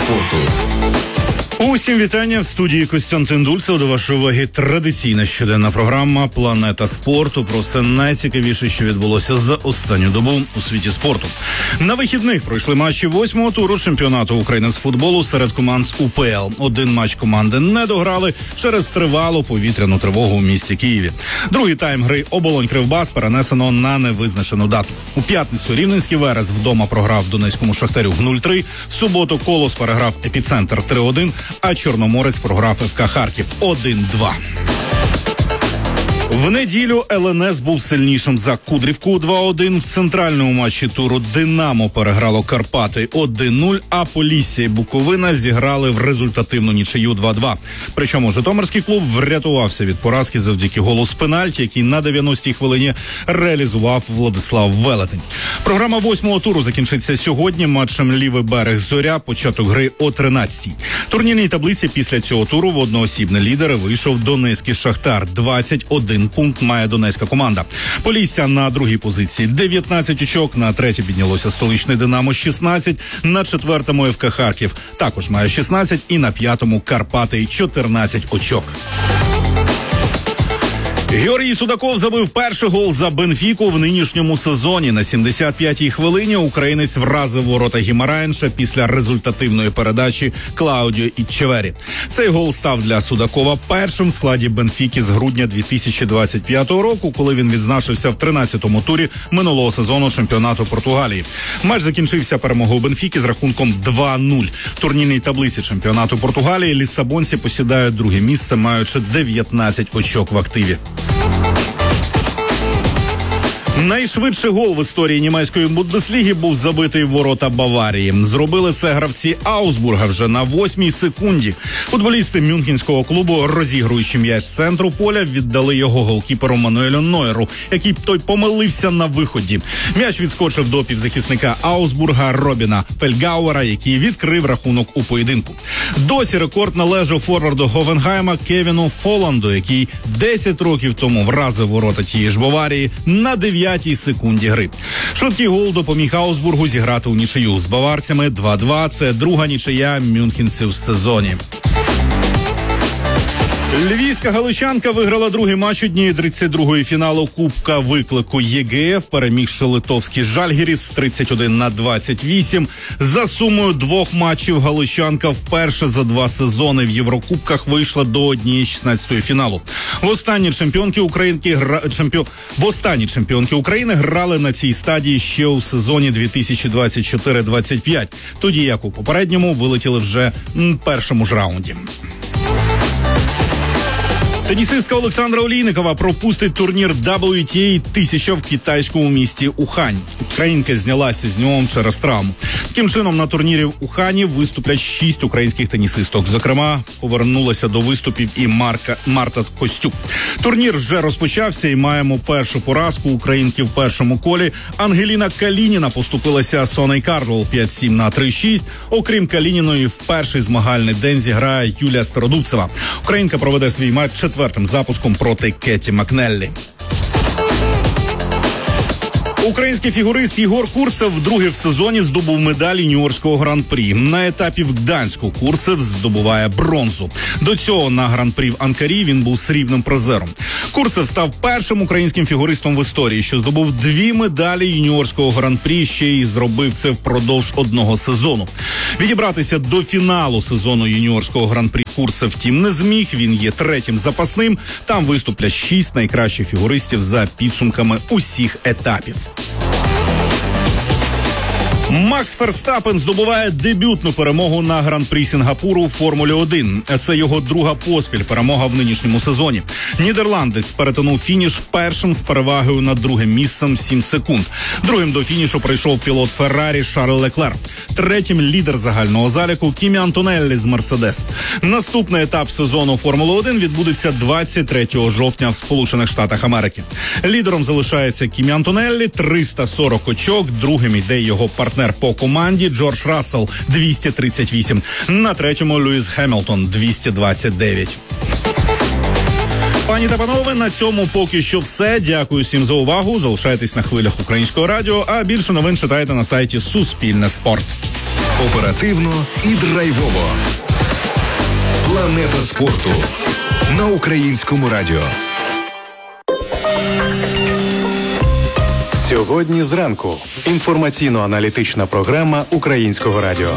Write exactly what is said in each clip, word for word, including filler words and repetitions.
спорту. Усім вітання в студії Костянтин Дульцев. До вашої уваги традиційна щоденна програма «Планета спорту» про все найцікавіше, що відбулося за останню добу у світі спорту. На вихідних пройшли матчі восьмого туру чемпіонату України з футболу серед команд УПЛ. Один матч команди не дограли через тривалу повітряну тривогу у місті Києві. Другий тайм гри Оболонь-Кривбас перенесено на невизначену дату. У п'ятницю Рівненський Верес вдома програв Донецькому Шахтарю нуль три. В суботу Колос переграв Епіцентр три один. А Чорноморець програв ФК Харків один два. В неділю Ел Ен Ес був сильнішим за Кудрівку два один. В центральному матчі туру Динамо переграло Карпати один нуль, а Полісся і Буковина зіграли в результативну нічию два два. Причому житомирський клуб врятувався від поразки завдяки голу з пенальті, який на дев'яностій хвилині реалізував Владислав Велетень. Програма восьмого туру закінчиться сьогодні матчем Лівий берег Зоря, початок гри о тринадцятій. Турнірній таблиці після цього туру в одноосібне лідери вийшов Донецький Шахтар. двадцять один пункт має донецька команда. Полісся на другій позиції дев'ятнадцять очок, на третій піднялося столичне Динамо шістнадцять, на четвертому ФК Харків також має шістнадцять і на п'ятому Карпати чотирнадцять очок. Георгій Судаков забив перший гол за Бенфіку в нинішньому сезоні. На сімдесят п'ятій хвилині українець вразив ворота Гімараєнша після результативної передачі Клаудіо Іччевері. Цей гол став для Судакова першим в складі Бенфіки з грудня дві тисячі двадцять п'ятого року, коли він відзначився в тринадцятому турі минулого сезону чемпіонату Португалії. Матч закінчився перемогою Бенфіки з рахунком два нуль. В турнірній таблиці чемпіонату Португалії ліссабонці посідають друге місце, маючи дев'ятнадцять очок в активі. Найшвидший гол в історії німецької Бундесліги був забитий в ворота Баварії. Зробили це гравці Аусбурга вже на восьмій секунді. Футболісти мюнхенського клубу, розігруючи м'яч з центру поля, віддали його голкіперу Мануелю Нойеру, який той помилився на виході. М'яч відскочив до півзахисника Аусбурга Робіна Фельгауера, який відкрив рахунок у поєдинку. Досі рекорд належав форварду Говенгайма Кевіну Фоланду, який десять років тому вразив ворота тієї ж Баварії на дев'ятій секунді гри. Швидкий гол допоміг Аусбургу зіграти у нічию з баварцями два два. Це друга нічия мюнхенців в сезоні. Львівська галичанка виграла другий матч однієї тридцять другої фіналу Кубка виклику Є Ге Еф, перемігши литовський Жальгіріс тридцять один на двадцять вісім. За сумою двох матчів галичанка вперше за два сезони в Єврокубках вийшла до однієї шістнадцятої фіналу. В останні чемпіонки Українки гра... чемпіон... в останні чемпіонки України грали на цій стадії ще у сезоні дві тисячі двадцять чотири двадцять п'ять, тоді як у попередньому вилетіли вже в першому ж раунді. Тенісистка Олександра Олійникова пропустить турнір дабл ю ті ей тисяча в китайському місті Ухань. Українка знялася з нього через травму. Таким чином, на турнірі в Ухані виступлять шість українських тенісисток. Зокрема, повернулася до виступів і Марка, Марта Костюк. Турнір вже розпочався і маємо першу поразку українки в першому колі. Ангеліна Калініна поступилася Соней Карлол п'ять сім на три шість. Окрім Калініної, в перший змагальний день зіграє Юлія Стародубцева. Українка проведе свій матч четвертим запуском проти Кеті Макнеллі. Український фігурист Єгор Курцев вдруге в сезоні здобув медаль юніорського гран-прі. На етапі в Гданську Курцев здобуває бронзу. До цього на гран-прі в Анкарі він був срібним призером. Курцев став першим українським фігуристом в історії, що здобув дві медалі юніорського гран-прі, ще й зробив це впродовж одного сезону. Відібратися до фіналу сезону юніорського гран-прі Курцев втім не зміг, він є третім запасним. Там виступлять шість найкращих фігуристів за підсумками усіх етапів. Макс Ферстапен здобуває дебютну перемогу на гран-прі Сінгапуру у Формулі один. Це його друга поспіль перемога в нинішньому сезоні. Нідерландець перетинув фініш першим з перевагою над другим місцем сім секунд. Другим до фінішу прийшов пілот Феррарі Шарль Леклер. Третім лідер загального заліку Кімі Антонеллі з Мерседес. Наступний етап сезону Формули один відбудеться двадцять третього жовтня в Сполучених Штатах Америки. Лідером залишається Кімі Антонеллі, триста сорок очок. Другим йде його партнер по команді Джордж Рассел, двісті тридцять вісім. На третьому Льюіс Хемілтон, двісті двадцять дев'ять. Пані та панове, на цьому поки що все. Дякую всім за увагу. Залишайтесь на хвилях Українського радіо, а більше новин читайте на сайті Суспільне спорт. Оперативно і драйвово. Планета спорту на Українському радіо. Сьогодні зранку. Інформаційно-аналітична програма Українського радіо.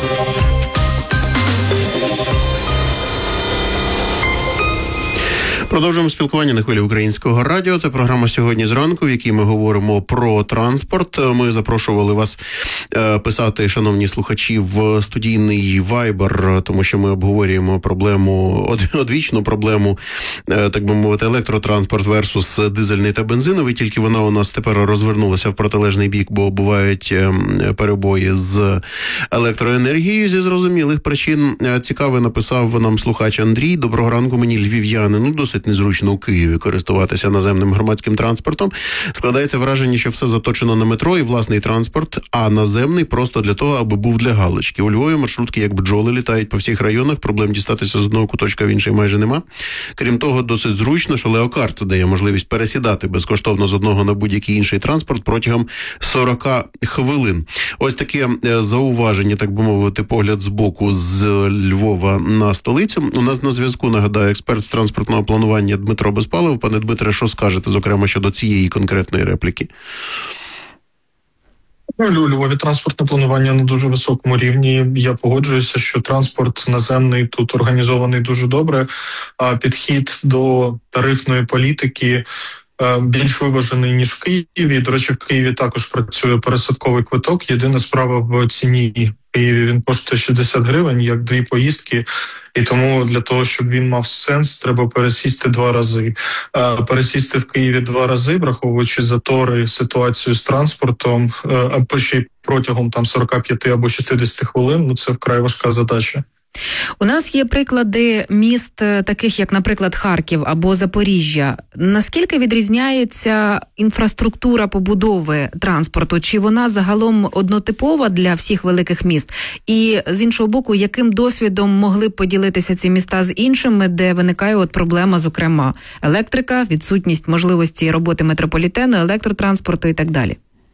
Продовжуємо спілкування на хвилі Українського радіо. Це програма «Сьогодні зранку», в якій ми говоримо про транспорт. Ми запрошували вас е, писати, шановні слухачі, в студійний Viber, тому що ми обговорюємо проблему, од, одвічну проблему, е, так би мовити, електротранспорт версус дизельний та бензиновий. Тільки вона у нас тепер розвернулася в протилежний бік, бо бувають е, перебої з електроенергією зі зрозумілих причин. Е, цікаве написав нам слухач Андрій. Доброго ранку, мені львів'яни. Ну, досить незручно у Києві користуватися наземним громадським транспортом. Складається враження, що все заточено на метро і власний транспорт, а наземний просто для того, аби був для галочки. У Львові маршрутки як бджоли літають по всіх районах, проблем дістатися з одного куточка в інший майже нема. Крім того, досить зручно, що Леокарт дає можливість пересідати безкоштовно з одного на будь-який інший транспорт протягом сорок хвилин. Ось таке зауваження, так би мовити, погляд з боку з Львова на столицю. У нас на зв'язку, нагадаю, експерт з транспортного планування Дмитро Безпалов. Пане Дмитре, що скажете, зокрема, щодо цієї конкретної репліки? У Львові транспортне планування на дуже високому рівні. Я погоджуюся, що транспорт наземний тут організований дуже добре, а підхід до тарифної політики більш виважений, ніж в Києві. До речі, в Києві також працює пересадковий квиток. Єдина справа в ціні. В Києві він коштує шістдесят гривень, як дві поїздки. І тому для того, щоб він мав сенс, треба пересісти два рази. Пересісти в Києві два рази, враховуючи затори, ситуацію з транспортом, а ще й протягом там сорок п'ять або шістдесят хвилин, ну це вкрай важка задача. У нас є приклади міст, таких як, наприклад, Харків або Запоріжжя. Наскільки відрізняється інфраструктура побудови транспорту? Чи вона загалом однотипова для всіх великих міст? І, з іншого боку, яким досвідом могли б поділитися ці міста з іншими, де виникає от проблема, зокрема, електрика, відсутність можливості роботи метрополітену, електротранспорту і так далі?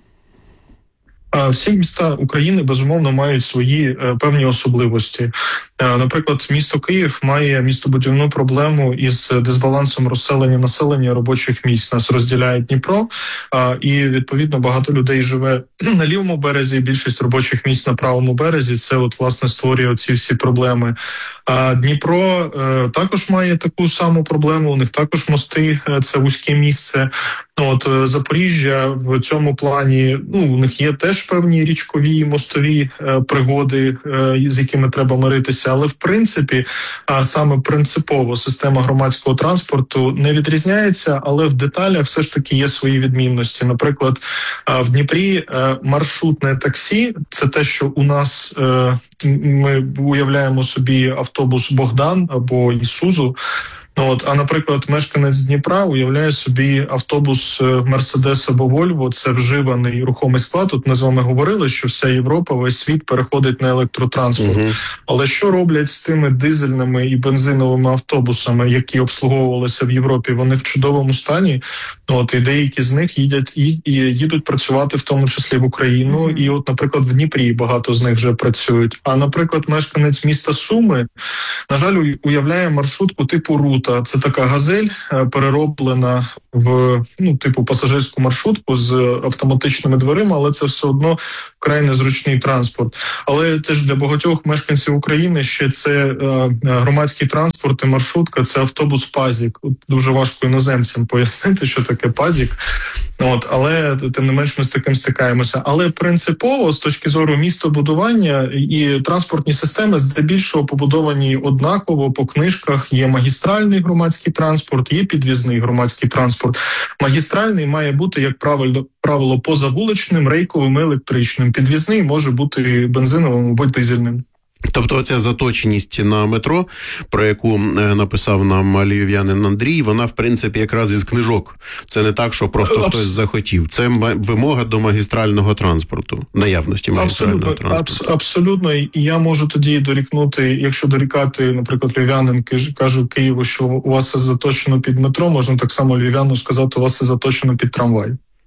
Всі міста України, безумовно, мають свої е, певні особливості. Е, наприклад, місто Київ має містобудівну проблему із дисбалансом розселення населення робочих місць. Нас розділяє Дніпро, е, і, відповідно, багато людей живе на лівому березі, більшість робочих місць на правому березі. Це, от, власне, створює оці всі проблеми. А Дніпро е, також має таку саму проблему, у них також мости, е, це вузьке місце. От Запоріжжя в цьому плані, ну, у них є теж певні річкові, мостові е, пригоди, е, з якими треба миритися, але в принципі, а саме принципово система громадського транспорту не відрізняється, але в деталях все ж таки є свої відмінності. Наприклад, е, в Дніпрі е, маршрутне таксі – це те, що у нас е, ми уявляємо собі автобус «Богдан» або «Ісузу». От, а, наприклад, мешканець Дніпра уявляє собі автобус «Мерседес» або «Вольво», це вживаний рухомий склад. Тут ми з вами говорили, що вся Європа, весь світ переходить на електротранспорт. Uh-huh. Але що роблять з тими дизельними і бензиновими автобусами, які обслуговувалися в Європі? Вони в чудовому стані. От, і деякі з них їдять, і, і їдуть працювати в тому числі в Україну. Uh-huh. І от, наприклад, в Дніпрі багато з них вже працюють. А, наприклад, мешканець міста Суми, на жаль, уявляє маршрутку типу «Рут». Це така газель, перероблена в, ну, типу пасажирську маршрутку з автоматичними дверима, але це все одно вкрай незручний транспорт. Але це ж для багатьох мешканців України ще це е, громадський транспорт і маршрутка, це автобус «Пазік». От дуже важко іноземцям пояснити, що таке «Пазік». От, але тим не менш ми з таким стикаємося. Але принципово, з точки зору містобудування і транспортні системи здебільшого побудовані однаково по книжках. Є магістральний громадський транспорт, є підвізний громадський транспорт. Магістральний має бути, як правило, правило позавуличним, рейковим, електричним. Підвізний може бути бензиновим або дизельним. Тобто оця заточеність на метро, про яку написав нам львів'янин Андрій, вона, в принципі, якраз із книжок. Це не так, що просто Абс... хтось захотів. Це вимога до магістрального транспорту, наявності магістрального абсолютно, транспорту. Абс... Абсолютно. І я можу тоді дорікнути, якщо дорікати, наприклад, львів'янин кажу Києву, що у вас це заточено під метро, можна так само львів'яну сказати, у вас це заточено під трамвай.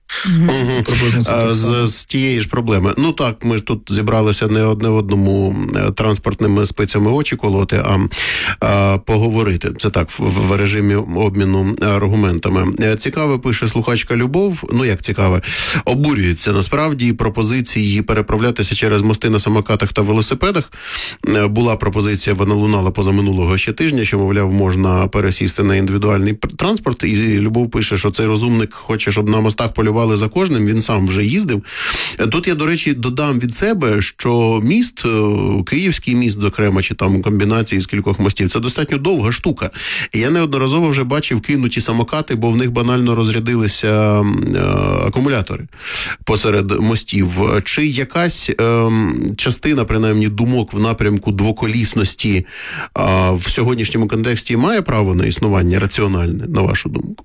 Угу. Приблизно з, з тієї ж проблеми. Ну так, ми ж тут зібралися не одне в одному транспортними спицями очі колоти, а, а поговорити. Це так, в, в режимі обміну аргументами. Цікаве, пише слухачка Любов, ну як цікаве, обурюється насправді пропозиції переправлятися через мости на самокатах та велосипедах. Була пропозиція, вона лунала позаминулого ще тижня, що, мовляв, можна пересісти на індивідуальний транспорт, і Любов пише, що цей розумник хоче, щоб на мостах полювали за кожним, він сам вже їздив. Тут я, до речі, додам від себе, що міст, Київський міст, зокрема, чи там комбінації з кількох мостів, це достатньо довга штука. І я неодноразово вже бачив кинуті самокати, бо в них банально розрядилися е, акумулятори посеред мостів. Чи якась е, частина, принаймні, думок в напрямку двоколісності е, в сьогоднішньому контексті має право на існування раціональне, на вашу думку?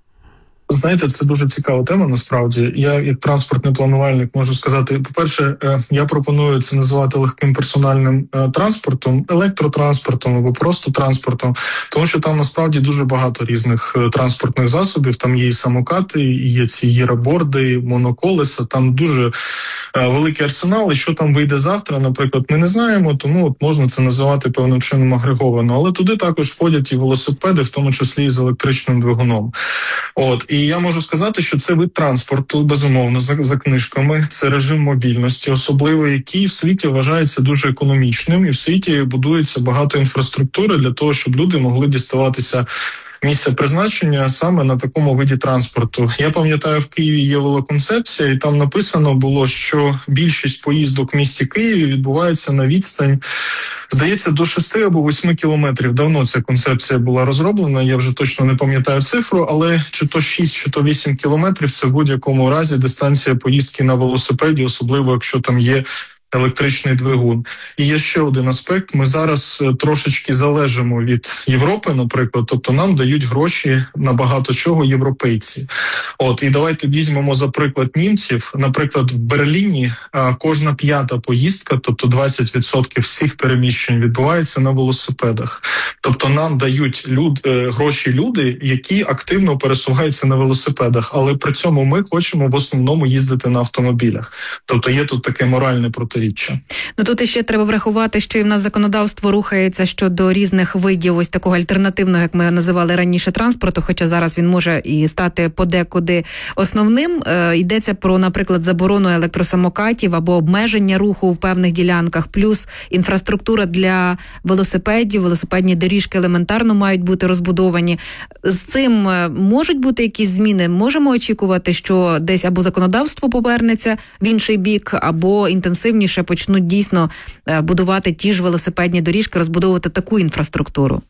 Знаєте, це дуже цікава тема, насправді. Я, як транспортний планувальник, можу сказати, по-перше, я пропоную це називати легким персональним транспортом, електротранспортом або просто транспортом, тому що там, насправді, дуже багато різних транспортних засобів. Там є і самокати, і є ці гіроборди, моноколеса, там дуже великий арсенал, і що там вийде завтра, наприклад, ми не знаємо, тому от можна це називати певним чином агреговано. Але туди також входять і велосипеди, в тому числі і з електричним двигуном. От, і я можу сказати, що це вид транспорту, безумовно, за, за книжками, це режим мобільності, особливо який в світі вважається дуже економічним, і в світі будується багато інфраструктури для того, щоб люди могли діставатися місце призначення саме на такому виді транспорту. Я пам'ятаю, в Києві є велоконцепція, і там написано було, що більшість поїздок в місті Києві відбувається на відстань, здається, до шести або восьми кілометрів. Давно ця концепція була розроблена, я вже точно не пам'ятаю цифру, але чи то шість, чи то вісім кілометрів – це в будь-якому разі дистанція поїздки на велосипеді, особливо якщо там є електричний двигун. І є ще один аспект. Ми зараз трошечки залежимо від Європи, наприклад, тобто нам дають гроші на багато чого європейці. От, і давайте візьмемо за приклад німців. Наприклад, в Берліні а, кожна п'ята поїздка, тобто двадцять відсотків всіх переміщень відбувається на велосипедах. Тобто нам дають люд, е, гроші люди, які активно пересуваються на велосипедах, але при цьому ми хочемо в основному їздити на автомобілях. Тобто є тут таке моральне протиріччя. Ну тут іще треба врахувати, що і в нас законодавство рухається щодо різних видів ось такого альтернативного, як ми називали раніше, транспорту, хоча зараз він може і стати подекуди основним. Е, йдеться про, наприклад, заборону електросамокатів або обмеження руху в певних ділянках, плюс інфраструктура для велосипедів, велосипедні доріжки елементарно мають бути розбудовані. З цим можуть бути якісь зміни? Можемо очікувати, що десь або законодавство повернеться в інший бік, або інтенсивніше почнуть дійсно будувати ті ж велосипедні доріжки, розбудовувати таку інфраструктуру?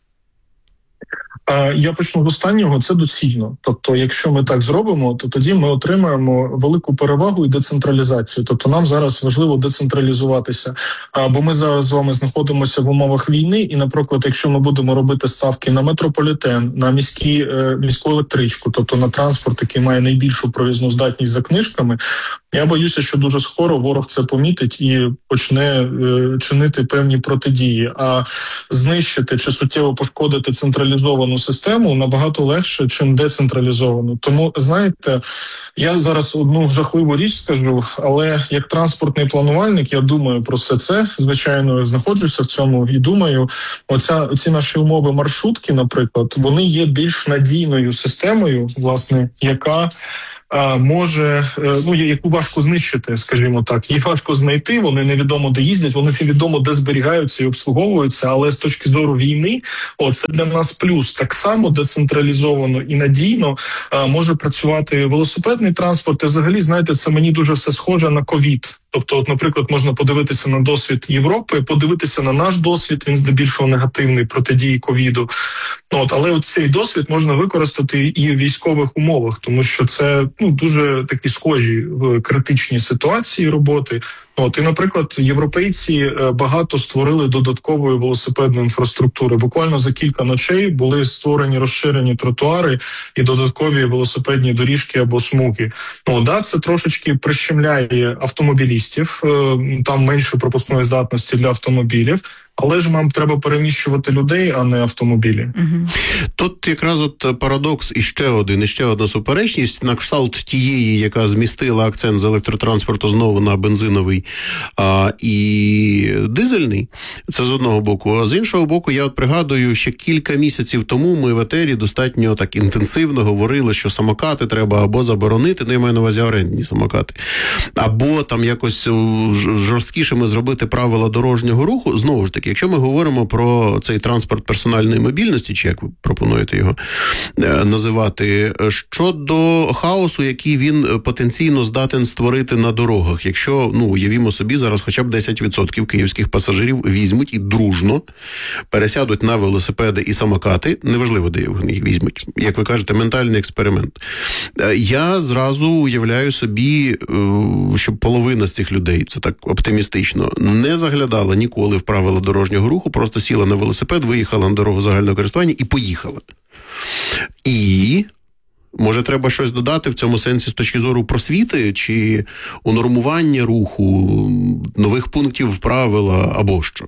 Я почну з останнього, це доцільно. Тобто, якщо ми так зробимо, то тоді ми отримаємо велику перевагу і децентралізацію. Тобто нам зараз важливо децентралізуватися, бо ми зараз з вами знаходимося в умовах війни, і, наприклад, якщо ми будемо робити ставки на метрополітен, на міські, міську електричку, тобто на транспорт, який має найбільшу проїзну здатність за книжками, я боюся, що дуже скоро ворог це помітить і почне е, чинити певні протидії. А знищити чи суттєво пошкодити централізовану систему набагато легше, чим децентралізовану. Тому, знаєте, я зараз одну жахливу річ скажу, але як транспортний планувальник я думаю про все це. Звичайно, знаходжуся в цьому і думаю, оця, оці наші умови маршрутки, наприклад, вони є більш надійною системою, власне, яка може, ну, яку важко знищити, скажімо так. Їх важко знайти, вони невідомо де їздять, вони невідомо де зберігаються і обслуговуються, але з точки зору війни, о, це для нас плюс. Так само децентралізовано і надійно а, може працювати велосипедний транспорт. І взагалі, знаєте, це мені дуже все схоже на ковід. Тобто, от, наприклад, можна подивитися на досвід Європи, подивитися на наш досвід, він здебільшого негативний протидії ковіду. От, але от цей досвід можна використати і в військових умовах, тому що це ну дуже такі схожі в критичні ситуації роботи. От, і, наприклад, європейці багато створили додаткової велосипедної інфраструктури. Буквально за кілька ночей були створені розширені тротуари і додаткові велосипедні доріжки або смуги. Ну, да, це трошечки прищемляє автомобілістів, там менше пропускної здатності для автомобілів, Але ж нам треба переміщувати людей, а не автомобілі. Угу. Тут якраз от парадокс і ще один, і ще одна суперечність на кшталт тієї, яка змістила акцент з електротранспорту знову на бензиновий а, і дизельний. Це з одного боку. А з іншого боку, я от пригадую, ще кілька місяців тому ми в етері достатньо так інтенсивно говорили, що самокати треба або заборонити, ну я маю на увазі орендні самокати, або там якось жорсткішими зробити правила дорожнього руху. Знову ж таки, якщо ми говоримо про цей транспорт персональної мобільності, чи як ви пропонуєте його е, називати, щодо хаосу, який він потенційно здатен створити на дорогах, якщо, ну, уявімо собі, зараз хоча б десять відсотків київських пасажирів візьмуть і дружно пересядуть на велосипеди і самокати, неважливо, де вони їх візьмуть, як ви кажете, ментальний експеримент. Е, я зразу уявляю собі, е, що половина з цих людей, це так оптимістично, не заглядала ніколи в правила дорожнього руху, просто сіла на велосипед, виїхала на дорогу загального користування і поїхала. І, може, треба щось додати в цьому сенсі з точки зору просвіти, чи унормування руху, нових пунктів правила, або що?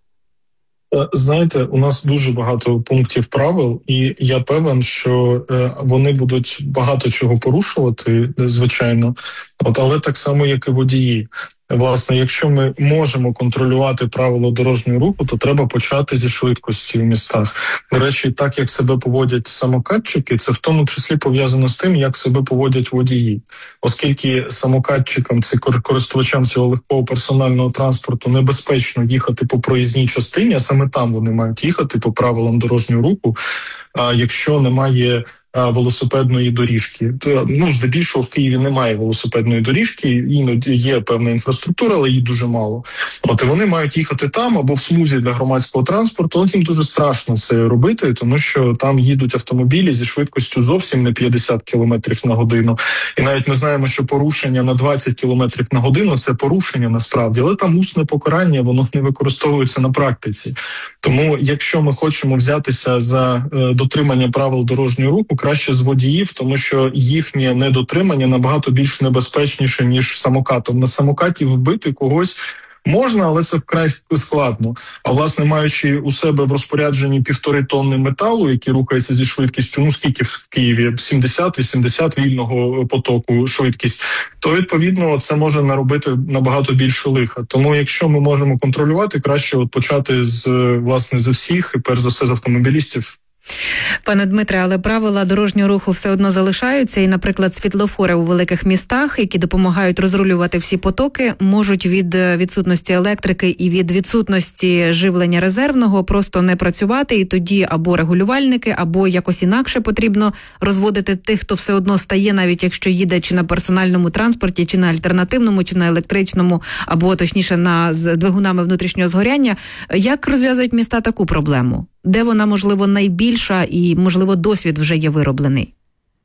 Знаєте, у нас дуже багато пунктів правил, і я певен, що вони будуть багато чого порушувати, звичайно, от, але так само, як і водії. Власне, якщо ми можемо контролювати правила дорожнього руху, то треба почати зі швидкості в містах. До речі, так, як себе поводять самокатчики, це в тому числі пов'язано з тим, як себе поводять водії. Оскільки самокатчикам, це користувачам цього легкого персонального транспорту небезпечно їхати по проїзній частині, а саме там вони мають їхати по правилам дорожнього руху, а якщо немає велосипедної доріжки. Ну, здебільшого в Києві немає велосипедної доріжки, іноді є певна інфраструктура, але її дуже мало. От і вони мають їхати там або в смузі для громадського транспорту, але їм дуже страшно це робити, тому що там їдуть автомобілі зі швидкістю зовсім не п'ятдесят кілометрів на годину. І навіть ми знаємо, що порушення на двадцять кілометрів на годину – це порушення насправді, але там усне покарання, воно не використовується на практиці. Тому, якщо ми хочемо взятися за е, дотримання правил дорожнього руху, краще з водіїв, тому що їхнє недотримання набагато більш небезпечніше, ніж самокатом. На самокаті вбити когось можна, але це вкрай складно. А власне, маючи у себе в розпорядженні півтори тонни металу, який рухається зі швидкістю, ну скільки в Києві, сімдесят-вісімдесят вільного потоку швидкість, то відповідно це може наробити набагато більше лиха. Тому якщо ми можемо контролювати, краще от почати з, власне, з всіх, і перш за все з автомобілістів. Пане Дмитре, але правила дорожнього руху все одно залишаються, і, наприклад, світлофори у великих містах, які допомагають розрулювати всі потоки, можуть від відсутності електрики і від відсутності живлення резервного просто не працювати, і тоді або регулювальники, або якось інакше потрібно розводити тих, хто все одно стає, навіть якщо їде чи на персональному транспорті, чи на альтернативному, чи на електричному, або точніше на з двигунами внутрішнього згоряння. Як розв'язують міста таку проблему? Де вона, можливо, найбільша і, можливо, досвід вже є вироблений?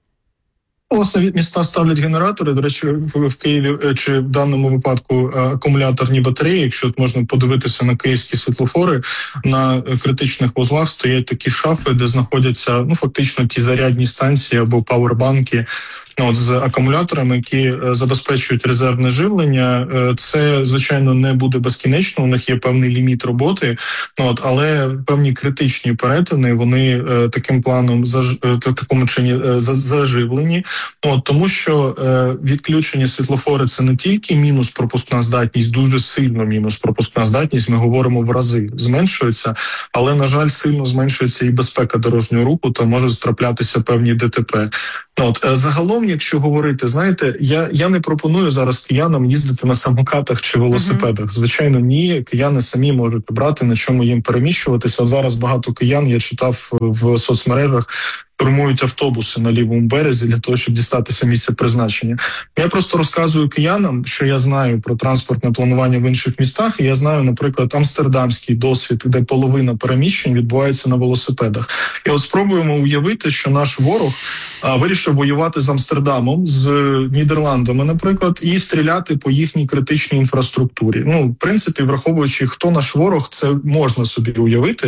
Власне, міста ставлять генератори. До речі, в Києві, чи в даному випадку акумуляторні батареї, якщо от можна подивитися на київські світлофори, на критичних вузлах стоять такі шафи, де знаходяться, ну, фактично ті зарядні станції або павербанки, от, з акумуляторами, які забезпечують резервне живлення. Це, звичайно, не буде безкінечно, у них є певний ліміт роботи, от, але певні критичні перетини, вони таким планом, в такому чині заживлені. От, тому що відключені світлофори – це не тільки мінус пропускна здатність, дуже сильно мінус пропускна здатність, ми говоримо в рази, зменшується, але, на жаль, сильно зменшується і безпека дорожнього руху, то можуть траплятися певні ДТП. От, загалом, якщо говорити, знаєте, я, я не пропоную зараз киянам їздити на самокатах чи велосипедах. Uh-huh. Звичайно, ні, кияни самі можуть обрати, на чому їм переміщуватися. От зараз багато киян, я читав в соцмережах, штурмують автобуси на лівому березі для того, щоб дістатися місця призначення. Я просто розказую киянам, що я знаю про транспортне планування в інших містах, і я знаю, наприклад, амстердамський досвід, де половина переміщень відбувається на велосипедах. І от спробуємо уявити, що наш ворог а, вирішив воювати з Амстердамом, з Нідерландами, наприклад, і стріляти по їхній критичній інфраструктурі. Ну, в принципі, враховуючи, хто наш ворог, це можна собі уявити,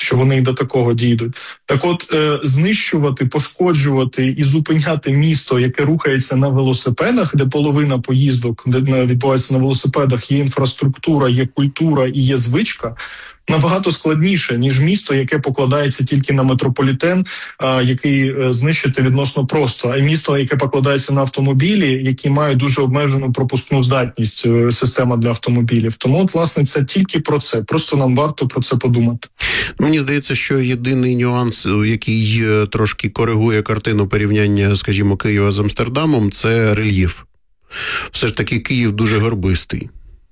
що вони й до такого дійдуть. Так от, е, знищувати, пошкоджувати і зупиняти місто, яке рухається на велосипедах, де половина поїздок, де відбувається на велосипедах, є інфраструктура, є культура і є звичка, набагато складніше, ніж місто, яке покладається тільки на метрополітен, а, який е, знищити відносно просто, а місто, яке покладається на автомобілі, які мають дуже обмежену пропускну здатність, е, система для автомобілів. Тому, от, власне, це тільки про це. Просто нам варто про це подумати. Мені здається, що єдиний нюанс, який трошки коригує картину порівняння, скажімо, Києва з Амстердамом, це рельєф. Все ж таки Київ дуже горбистий.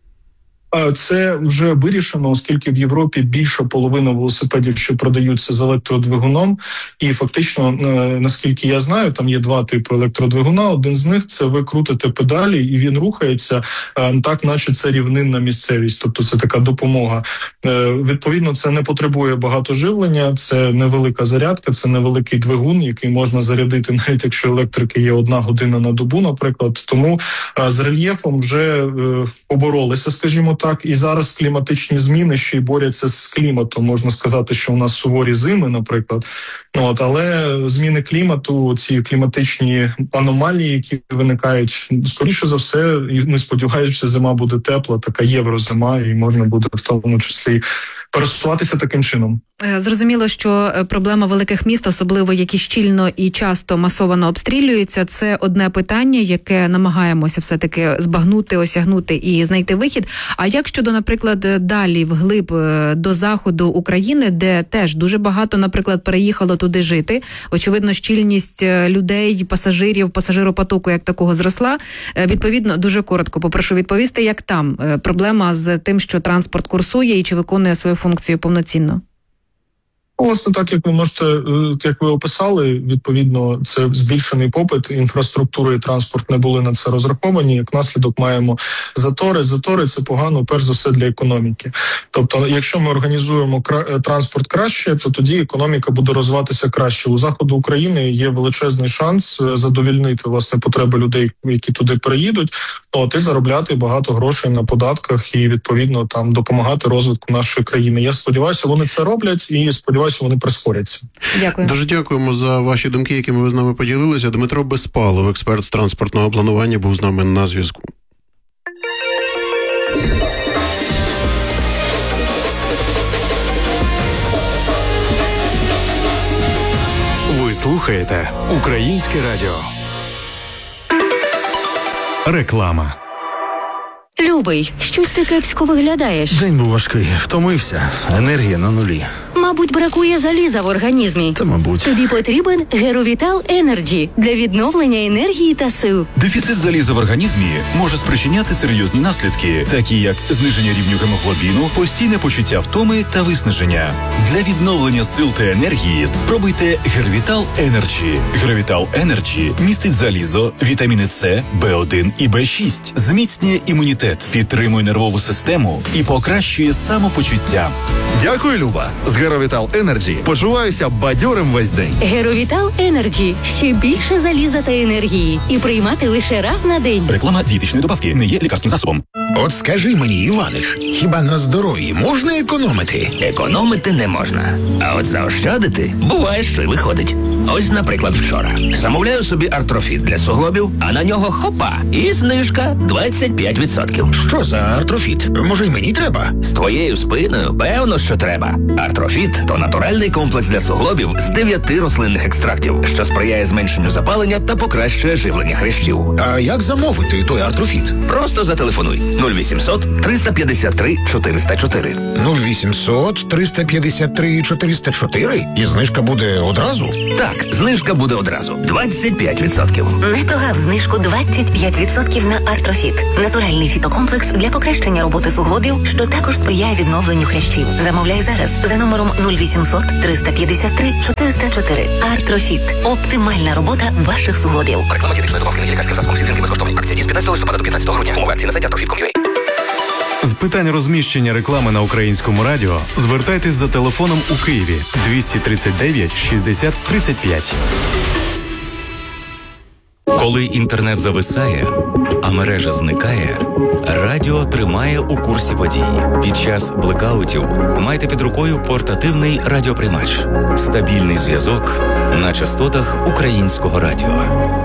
Це вже вирішено, оскільки в Європі більша половина велосипедів, що продаються з електродвигуном, і фактично, наскільки я знаю, там є два типи електродвигуна. Один з них – це ви крутите педалі, і він рухається так, наче це рівнинна місцевість, тобто це така допомога. Відповідно, це не потребує багато живлення, це невелика зарядка, це невеликий двигун, який можна зарядити, навіть якщо електрики є одна година на добу, наприклад. Тому з рельєфом вже поборолися, скажімо так. Так, і зараз кліматичні зміни ще й борються з кліматом. Можна сказати, що у нас суворі зими, наприклад. Ну, от, але зміни клімату, ці кліматичні аномалії, які виникають, скоріше за все, і ми сподіваємося, зима буде тепла, така єврозима, і можна буде в тому числі пересуватися таким чином. Зрозуміло, що проблема великих міст, особливо які щільно і часто масово обстрілюються, це одне питання, яке намагаємося все-таки збагнути, осягнути і знайти вихід. А як щодо, наприклад, далі вглиб до заходу України, де теж дуже багато, наприклад, переїхало туди жити, очевидно, щільність людей, пасажирів, пасажиропотоку як такого зросла. Відповідно, дуже коротко попрошу відповісти, як там проблема з тим, що транспорт курсує і чи виконує свою функцію повноцінно? Власне, так, як ви можете, як ви описали, відповідно, це збільшений попит, інфраструктура і транспорт не були на це розраховані, як наслідок маємо затори. Затори – це погано, перш за все, для економіки. Тобто, якщо ми організуємо кра- транспорт краще, то тоді економіка буде розвиватися краще. У заходу України є величезний шанс задовільнити, власне, потреби людей, які туди переїдуть, от, і заробляти багато грошей на податках і, відповідно, там допомагати розвитку нашої країни. Я сподіваюся, вони це роблять і сподіваюся, вони прискоряться. Дякую. Дуже дякуємо за ваші думки, якими ви з нами поділилися. Дмитро Безпалов, експерт з транспортного планування, був з нами на зв'язку. Ви слухаєте Українське радіо. Реклама. Любий, щось ти кепсько виглядаєш. День був важкий, втомився, енергія на нулі. Мабуть, бракує заліза в організмі. Та, мабуть. Тобі потрібен Геровітал Енерджі для відновлення енергії та сил. Дефіцит заліза в організмі може спричиняти серйозні наслідки, такі як зниження рівню гемоглобіну, постійне почуття втоми та виснаження. Для відновлення сил та енергії спробуйте Геровітал Енерджі. Геровітал Енерджі містить залізо, вітаміни С, Б один і Б шість, зміцнює імунітет, підтримує нервову систему і покращує самопочуття. Дякую, Люба. З Геровітал Енерджі почуваюся бадьорим весь день. Геровітал Енерджі. Ще більше заліза та енергії. І приймати лише раз на день. Реклама дієтичної добавки не є лікарським засобом. От скажи мені, Іванич, хіба на здоров'ї можна економити? Економити не можна. А от заощадити буває, що й виходить. Ось, наприклад, вчора. Замовляю собі артрофіт для суглобів, а на нього хопа, і знижка двадцять п'ять відсотків. Що за артрофіт? Може, й мені треба? З твоєю спиною, певно, що треба. Артрофіт – то натуральний комплекс для суглобів з дев'яти рослинних екстрактів, що сприяє зменшенню запалення та покращує живлення хрящів. А як замовити той артрофіт? Просто зателефонуй нуль вісімсот триста п'ятдесят три чотириста чотири. нуль вісімсот триста п'ятдесят три чотириста чотири? І знижка буде одразу? Так, знижка буде одразу. двадцять п'ять відсотків. Не прогав знижку двадцять п'ять відсотків на артрофіт. Натуральний фітокомплекс для покращення роботи суглобів, що також сприяє відновленню хрящів. Замовляй зараз за номером нуль вісімсот триста п'ятдесят три чотириста чотири. Артрофіт. Оптимальна робота ваших суглобів. Реклама дієтичної добавки не є лікарським засобом. Всі дзвінки безкоштовні. Акція діє з п'ятнадцятого листопада до п'ятнадцятого грудня. Умови акції на сайті артрофіт крапка ком крапка ю а. З питань розміщення реклами на Українському радіо звертайтесь за телефоном у Києві двісті тридцять дев'ять шістдесят тридцять п'ять. Коли інтернет зависає, а мережа зникає, радіо тримає у курсі подій. Під час блекаутів майте під рукою портативний радіоприймач. Стабільний зв'язок на частотах Українського радіо.